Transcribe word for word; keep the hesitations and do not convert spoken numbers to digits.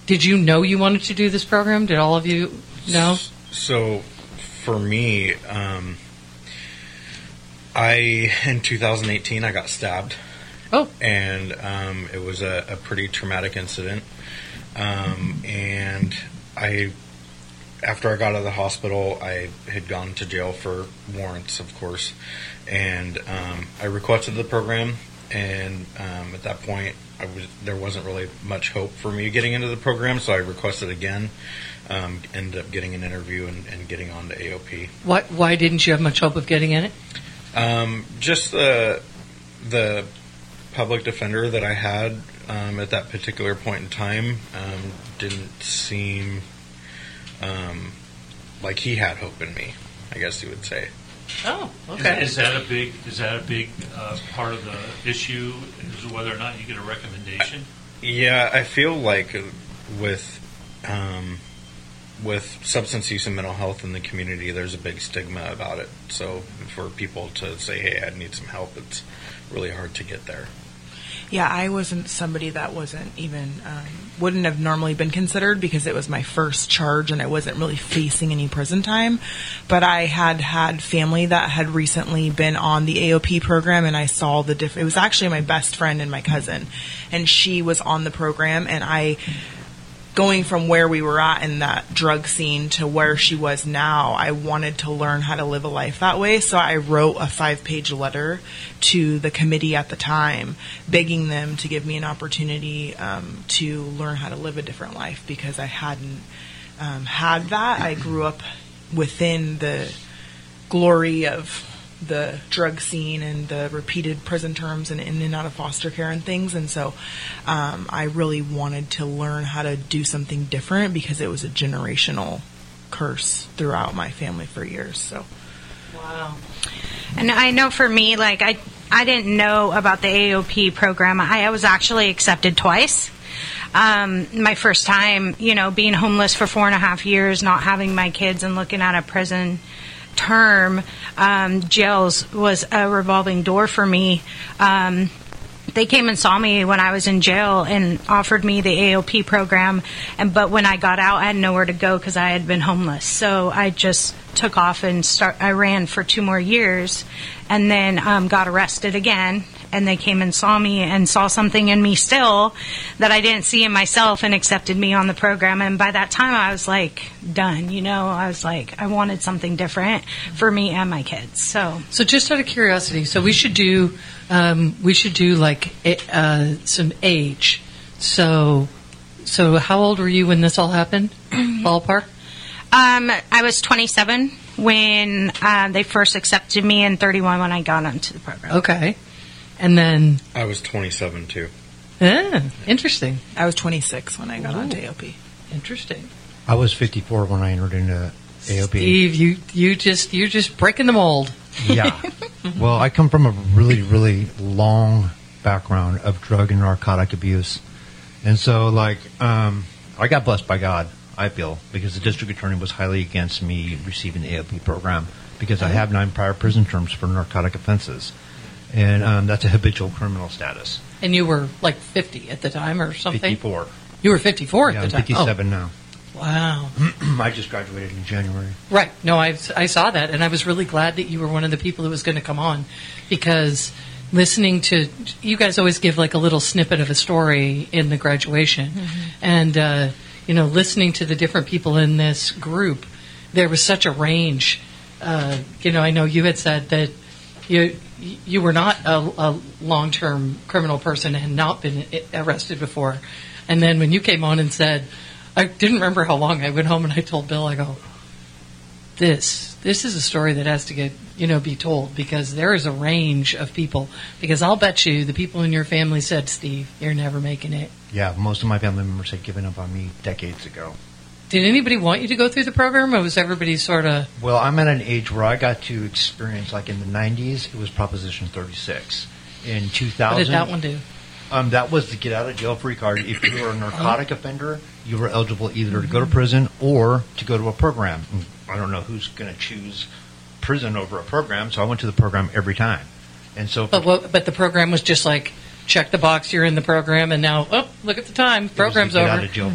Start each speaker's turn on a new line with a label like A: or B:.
A: did you know you wanted to do this program? Did all of you know?
B: So, for me, um, I in two thousand eighteen I got stabbed.
A: Oh,
B: and um, it was a, a pretty traumatic incident. Um, and I, after I got out of the hospital, I had gone to jail for warrants, of course, and um, I requested the program. And um, at that point, I was there wasn't really much hope for me getting into the program, so I requested again. Um, ended up getting an interview and, and getting on to A O P.
A: Why, why didn't you have much hope of getting in it?
B: Um, just the the public defender that I had um, at that particular point in time um, didn't seem um, like he had hope in me, I guess you would say.
A: Oh, okay.
C: Is, is that a big is that a big uh, part of the issue? Is whether or not you get a recommendation?
B: Yeah, I feel like with um, with substance use and mental health in the community, there's a big stigma about it. So for people to say, "Hey, I need some help," it's really hard to get there.
D: Yeah, I wasn't somebody that wasn't even, um, wouldn't have normally been considered because it was my first charge and I wasn't really facing any prison time. But I had had family that had recently been on the A O P program, and I saw the difference. It was actually my best friend and my cousin, and she was on the program, and I... going from where we were at in that drug scene to where she was now, I wanted to learn how to live a life that way. So I wrote a five-page letter to the committee at the time, begging them to give me an opportunity um, to learn how to live a different life because I hadn't um, had that. I grew up within the glory of the drug scene and the repeated prison terms and in and out of foster care and things. And so um, I really wanted to learn how to do something different because it was a generational curse throughout my family for years. So,
A: wow.
E: And I know for me, like, I, I didn't know about the A O P program. I, I was actually accepted twice. Um, my first time, you know, being homeless for four and a half years, not having my kids and looking at a prison term, um, jails was a revolving door for me. Um, they came and saw me when I was in jail and offered me the A O P program, and but when I got out, I had nowhere to go because I had been homeless. So I just took off and start. I ran for two more years, and then um, got arrested again. And they came and saw me and saw something in me still that I didn't see in myself and accepted me on the program. And by that time, I was like done. You know, I was like, I wanted something different for me and my kids. So,
A: so just out of curiosity, so we should do, um, we should do like uh, some age. So, so how old were you when this all happened? Ballpark?
E: Um, I was twenty-seven when uh, they first accepted me, and thirty-one when I got onto the program.
A: Okay. And then...
B: I was twenty-seven, too.
A: Ah, interesting.
D: I was twenty-six when I got
A: Ooh.
D: onto A O P.
A: Interesting.
F: I was fifty-four when I entered into A O P.
A: Steve, you, you just, you're just breaking the mold.
F: Yeah. Well, I come from a really, really long background of drug and narcotic abuse. And so, like, um, I got blessed by God, I feel, because the district attorney was highly against me receiving the A O P program because I have nine prior prison terms for narcotic offenses. And um, that's a habitual criminal status.
A: And you were like fifty at the time or something?
F: fifty-four.
A: You were fifty-four
F: yeah,
A: at the
F: I'm
A: time?
F: fifty-seven
A: oh.
F: now.
A: Wow.
F: I just graduated in January.
A: Right. No, I, I saw that, and I was really glad that you were one of the people that was going to come on because listening to, you guys always give like a little snippet of a story in the graduation. Mm-hmm. And, uh, you know, listening to the different people in this group, there was such a range. Uh, you know, I know you had said that you you were not a, a long-term criminal person and had not been arrested before. And then when you came on and said, I didn't remember how long, I went home and I told Bill, I go, this, this is a story that has to get, you know, be told because there is a range of people. Because I'll bet you the people in your family said, Steve, you're never making it.
F: Yeah, most of my family members had given up on me decades ago.
A: Did anybody want you to go through the program, or was everybody sort of...
F: Well, I'm at an age where I got to experience, like in the nineties, it was Proposition thirty-six. In two thousand...
A: What did that one do?
F: Um, that was the get-out-of-jail-free card. If you were a narcotic offender, you were eligible either to go to prison or to go to a program. I don't know who's going to choose prison over a program, so I went to the program every time. And so,
A: But, what, but the program was just like, check the box, you're in the program, and now, oh, look at the time, program's over.
F: Get-out-of-jail